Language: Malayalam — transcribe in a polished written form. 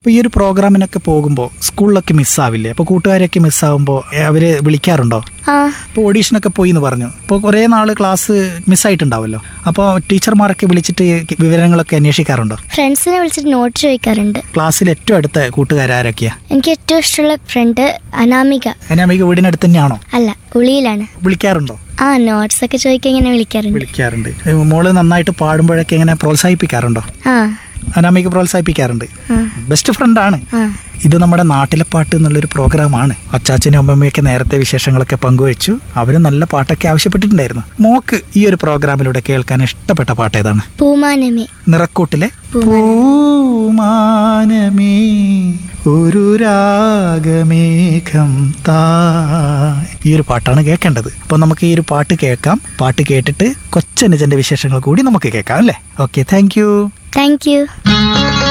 അപ്പോൾ ഈ ഒരു പ്രോഗ്രാമിനൊക്കെ പോകുമ്പോൾ സ്കൂളിലൊക്കെ മിസ്സാവില്ലേ? അപ്പോൾ കൂട്ടുകാരൊക്കെ മിസ്സാവുമ്പോൾ അവർ വിളിക്കാറുണ്ടോ? ആ ഇപ്പോൾ ഓഡീഷനൊക്കെ പോയി എന്ന് പറഞ്ഞു. ഇപ്പോൾ കുറേ നാൾ ക്ലാസ് മിസ്സായിട്ടുണ്ടാവുമല്ലോ. അപ്പോൾ ടീച്ചർമാരൊക്കെ വിളിച്ചിട്ട് വിവരങ്ങളൊക്കെ അന്വേഷിക്കാറുണ്ടോ? ഫ്രണ്ട്സിനെ വിളിച്ചിട്ട് നോട്ട് ചോദിക്കാറുണ്ട്. ക്ലാസ്സിൽ ഏറ്റവും അടുത്ത കൂട്ടുകാരാരൊക്കെയാ? എനിക്ക് ഏറ്റവും ഇഷ്ടമുള്ള ഫ്രണ്ട് അനാമിക. അനാമിക വീടിനടുത്ത് തന്നെയാണോ? അല്ല, ഉളിയിലാണ്. വിളിക്കാറുണ്ടോ? ആ, നോട്ട്സ് ഒക്കെ ചോദിക്കാൻ ഇങ്ങനെ വിളിക്കാറുണ്ട്. വിളിക്കാറുണ്ട്. മോള് നന്നായിട്ട് പാടുമ്പോഴൊക്കെ എങ്ങനെ പ്രോത്സാഹിപ്പിക്കാറുണ്ടോ? ആ അനാമിക പ്രോത്സാഹിപ്പിക്കാറുണ്ട്. ആ ബെസ്റ്റ് ഫ്രണ്ടാണ്. ആ ഇത് നമ്മുടെ നാട്ടിലെ പാട്ട് എന്നുള്ളൊരു പ്രോഗ്രാമാണ്. അച്ചാച്ചനും അമ്മമ്മയൊക്കെ നേരത്തെ വിശേഷങ്ങളൊക്കെ പങ്കുവെച്ചു. അവര് നല്ല പാട്ടൊക്കെ ആവശ്യപ്പെട്ടിട്ടുണ്ടായിരുന്നു. മോക്ക് ഈ ഒരു പ്രോഗ്രാമിലൂടെ കേൾക്കാൻ ഇഷ്ടപ്പെട്ട പാട്ട് ഏതാണ്? പൂമാനമേ. നിറക്കൂട്ടിലെ പൂമാനമേ ഒരു രാഗമേഘം താ, ഈ ഒരു പാട്ടാണ് കേൾക്കേണ്ടത്. അപ്പൊ നമുക്ക് ഈ ഒരു പാട്ട് കേൾക്കാം. പാട്ട് കേട്ടിട്ട് കൊച്ചനുജന്റെ വിശേഷങ്ങൾ കൂടി നമുക്ക് കേൾക്കാം അല്ലേ? Okay, thank you. Thank you.